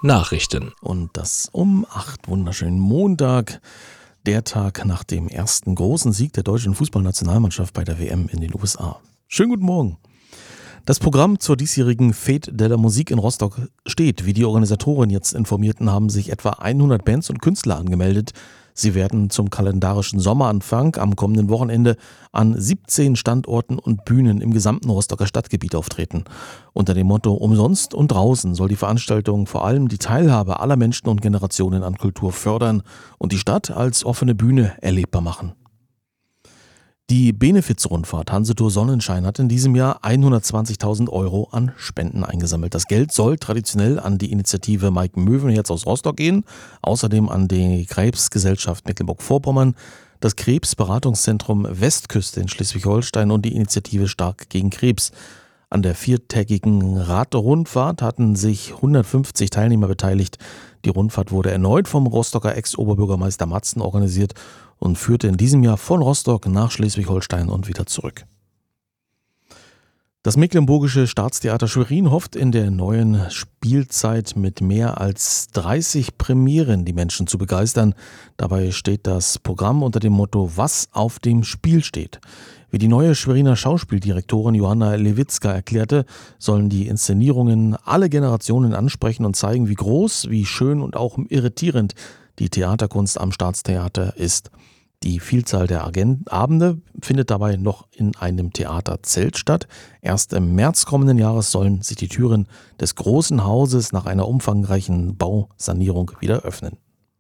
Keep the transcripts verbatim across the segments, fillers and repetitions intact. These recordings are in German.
Nachrichten. Und das um acht, wunderschönen Montag, der Tag nach dem ersten großen Sieg der deutschen Fußballnationalmannschaft bei der W M in den U S A. Schönen guten Morgen. Das Programm zur diesjährigen Fête de la Musique in Rostock steht. Wie die Organisatoren jetzt informierten, haben sich etwa hundert Bands und Künstler angemeldet. Sie werden zum kalendarischen Sommeranfang am kommenden Wochenende an siebzehn Standorten und Bühnen im gesamten Rostocker Stadtgebiet auftreten. Unter dem Motto „Umsonst und draußen" soll die Veranstaltung vor allem die Teilhabe aller Menschen und Generationen an Kultur fördern und die Stadt als offene Bühne erlebbar machen. Die Benefiz-Rundfahrt Hansetour Sonnenschein hat in diesem Jahr hundertzwanzigtausend Euro an Spenden eingesammelt. Das Geld soll traditionell an die Initiative Mike Möwenherz aus Rostock gehen, außerdem an die Krebsgesellschaft Mecklenburg-Vorpommern, das Krebsberatungszentrum Westküste in Schleswig-Holstein und die Initiative Stark gegen Krebs. An der viertägigen Radrundfahrt hatten sich hundertfünfzig Teilnehmer beteiligt. Die Rundfahrt wurde erneut vom Rostocker Ex-Oberbürgermeister Matzen organisiert und führte in diesem Jahr von Rostock nach Schleswig-Holstein und wieder zurück. Das Mecklenburgische Staatstheater Schwerin hofft in der neuen Spielzeit mit mehr als dreißig Premieren die Menschen zu begeistern. Dabei steht das Programm unter dem Motto „Was auf dem Spiel steht". Wie die neue Schweriner Schauspieldirektorin Johanna Lewitzka erklärte, sollen die Inszenierungen alle Generationen ansprechen und zeigen, wie groß, wie schön und auch irritierend die Theaterkunst am Staatstheater ist. Die Vielzahl der Abende findet dabei noch in einem Theaterzelt statt. Erst im März kommenden Jahres sollen sich die Türen des großen Hauses nach einer umfangreichen Bausanierung wieder öffnen.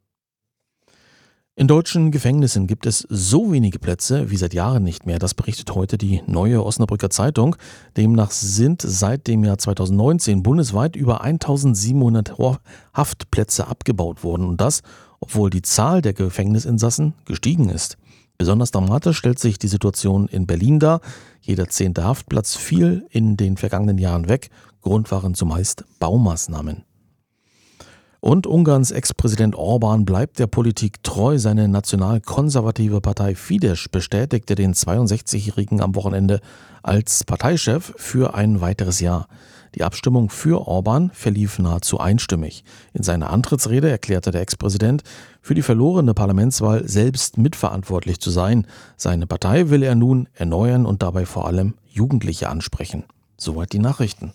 In deutschen Gefängnissen gibt es so wenige Plätze wie seit Jahren nicht mehr. Das berichtet heute die Neue Osnabrücker Zeitung. Demnach sind seit dem Jahr zweitausendneunzehn bundesweit über eintausendsiebenhundert Haftplätze abgebaut worden. Und das, obwohl die Zahl der Gefängnisinsassen gestiegen ist. Besonders dramatisch stellt sich die Situation in Berlin dar. Jeder zehnte Haftplatz fiel in den vergangenen Jahren weg. Grund waren zumeist Baumaßnahmen. Und Ungarns Ex-Präsident Orbán bleibt der Politik treu. Seine nationalkonservative Partei Fidesz bestätigte den zweiundsechzigjährigen am Wochenende als Parteichef für ein weiteres Jahr. Die Abstimmung für Orbán verlief nahezu einstimmig. In seiner Antrittsrede erklärte der Ex-Präsident, für die verlorene Parlamentswahl selbst mitverantwortlich zu sein. Seine Partei will er nun erneuern und dabei vor allem Jugendliche ansprechen. Soweit die Nachrichten.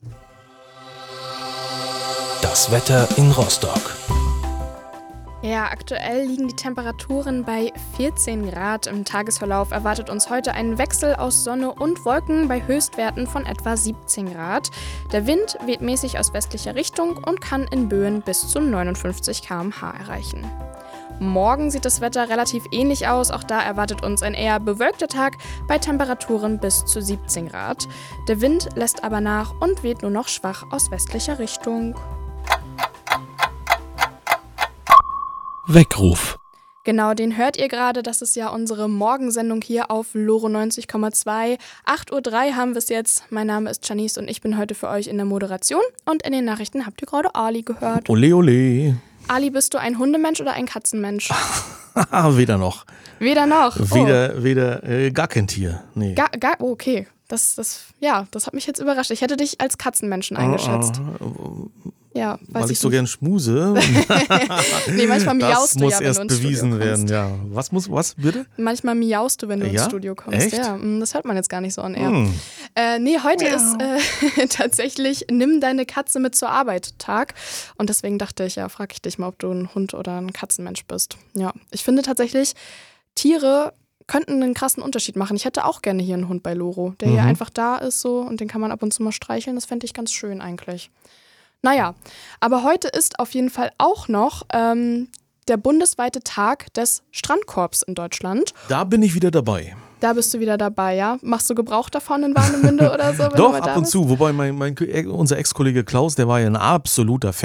Das Wetter in Rostock. Ja, aktuell liegen die Temperaturen bei vierzehn Grad. Im Tagesverlauf erwartet uns heute ein Wechsel aus Sonne und Wolken bei Höchstwerten von etwa siebzehn Grad. Der Wind weht mäßig aus westlicher Richtung und kann in Böen bis zu neunundfünfzig Kilometer pro Stunde erreichen. Morgen sieht das Wetter relativ ähnlich aus. Auch da erwartet uns ein eher bewölkter Tag bei Temperaturen bis zu siebzehn Grad. Der Wind lässt aber nach und weht nur noch schwach aus westlicher Richtung. Weckruf. Genau, den hört ihr gerade. Das ist ja unsere Morgensendung hier auf Loro neunzig Komma zwei. acht Uhr drei haben wir es jetzt. Mein Name ist Janice und ich bin heute für euch in der Moderation. Und in den Nachrichten habt ihr gerade Ali gehört. Ole, ole. Ali, bist du ein Hundemensch oder ein Katzenmensch? Weder noch. Weder noch? Oh. Weder, weder äh, gar kein Tier. Nee. Gar, gar, oh, okay. Das, das, ja, das hat mich jetzt überrascht. Ich hätte dich als Katzenmenschen eingeschätzt. Uh, uh. Ja, weiß Weil ich, ich so nicht. gern schmuse. Nee, manchmal miaust du muss ja, wenn erst du ins bewiesen Studio werden, kommst. ja. Was muss, was, bitte? Manchmal miaust du, wenn du Ja? ins Studio kommst. Echt? Ja, das hört man jetzt gar nicht so on air. Hm. Äh, nee, heute Miau. ist äh, tatsächlich Nimm deine Katze mit zur Arbeit Tag. Und deswegen dachte ich, ja, frag ich dich mal, ob du ein Hund oder ein Katzenmensch bist. Ja, ich finde tatsächlich, Tiere könnten einen krassen Unterschied machen. Ich hätte auch gerne hier einen Hund bei Loro, der Mhm. hier einfach da ist so und den kann man ab und zu mal streicheln. Das fände ich ganz schön eigentlich. Naja, aber heute ist auf jeden Fall auch noch ähm, der bundesweite Tag des Strandkorbs in Deutschland. Da bin ich wieder dabei. Da bist du wieder dabei, ja? Machst du Gebrauch davon in Warnemünde oder so? Wenn Doch, du mal da ab und bist? zu. Wobei mein, mein, unser Ex-Kollege Klaus, der war ja ein absoluter Fan